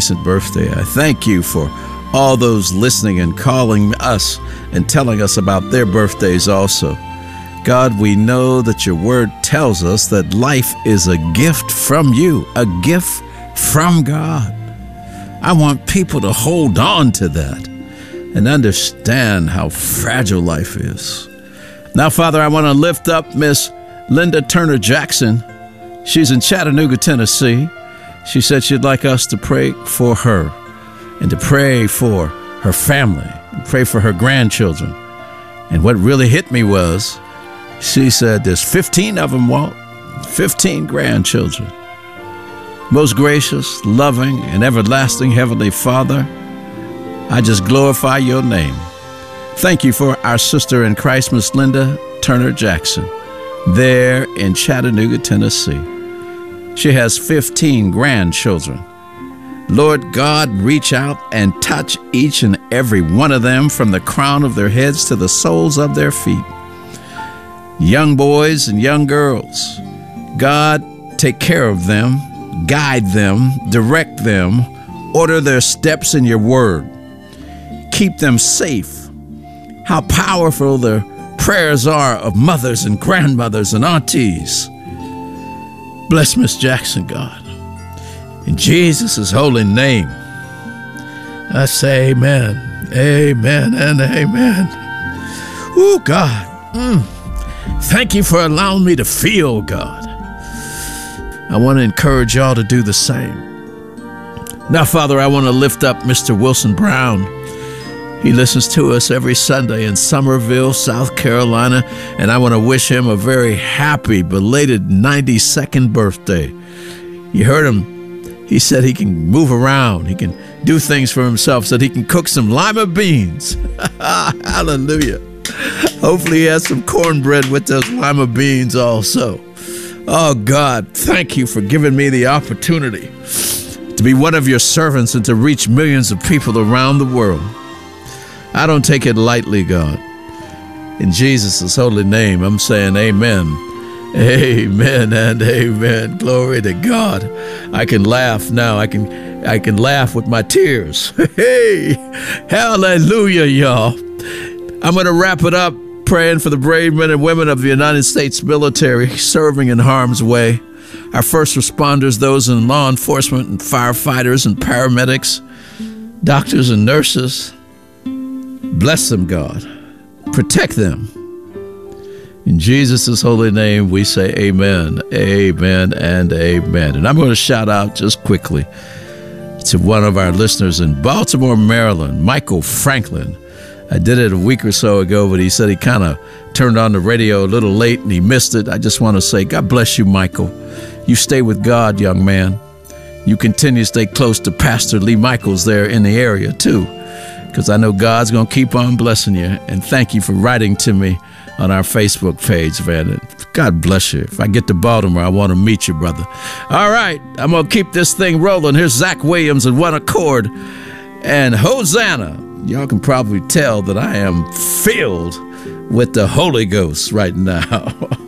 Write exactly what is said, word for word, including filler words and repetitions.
recent birthday. I thank you for all those listening and calling us and telling us about their birthdays also. God, we know that your word tells us that life is a gift from you, a gift from God. I want people to hold on to that and understand how fragile life is. Now, Father, I want to lift up Miss Linda Turner Jackson. She's in Chattanooga, Tennessee. She said she'd like us to pray for her and to pray for her family and pray for her grandchildren. And what really hit me was, she said there's fifteen of them, Walt, fifteen grandchildren. Most gracious, loving, and everlasting Heavenly Father, I just glorify your name. Thank you for our sister in Christ, Miss Linda Turner Jackson, there in Chattanooga, Tennessee. She has fifteen grandchildren. Lord God, reach out and touch each and every one of them from the crown of their heads to the soles of their feet. Young boys and young girls, God, take care of them, guide them, direct them, order their steps in your word. Keep them safe. How powerful their prayers are of mothers and grandmothers and aunties. Bless Miss Jackson, God. In Jesus' holy name, I say amen, amen, and amen. Oh, God. Mm. Thank you for allowing me to feel, God. I want to encourage y'all to do the same. Now, Father, I want to lift up Mister Wilson Brown. He listens to us every Sunday in Summerville, South Carolina, and I want to wish him a very happy, belated ninety-second birthday. You heard him. He said he can move around. He can do things for himself, so that he can cook some lima beans. Hallelujah. Hopefully he has some cornbread with those lima beans also. Oh, God, thank you for giving me the opportunity to be one of your servants and to reach millions of people around the world. I don't take it lightly, God. In Jesus' holy name, I'm saying amen. Amen and amen. Glory to God. I can laugh now. I can I can laugh with my tears. Hey, hallelujah, y'all. I'm going to wrap it up praying for the brave men and women of the United States military serving in harm's way. Our first responders, those in law enforcement and firefighters and paramedics, doctors and nurses. Bless them, God. Protect them. In Jesus' holy name, we say amen, amen, and amen. And I'm going to shout out just quickly to one of our listeners in Baltimore, Maryland, Michael Franklin. I did it a week or so ago, but he said he kind of turned on the radio a little late and he missed it. I just want to say, God bless you, Michael. You stay with God, young man. You continue to stay close to Pastor Lee Michaels there in the area, too, because I know God's going to keep on blessing you. And thank you for writing to me on our Facebook page, man. God bless you. If I get to Baltimore, I want to meet you, brother. All right, I'm going to keep this thing rolling. Here's Zach Williams in One Accord and Hosanna. Y'all can probably tell that I am filled with the Holy Ghost right now.